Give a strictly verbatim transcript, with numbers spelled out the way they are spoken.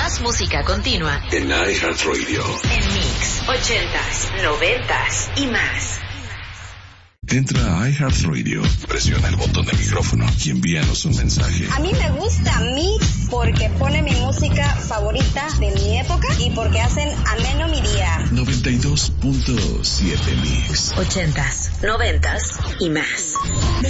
Más música continua en iHeartRadio. En Mix, ochentas, noventas y más. Entra a iHeartRadio, presiona el botón de micrófono y envíanos un mensaje. A mí me gusta Mix porque pone mi música favorita de mi época y porque hacen ameno mi día. noventa y dos punto siete Mix. Ochentas, noventas y más.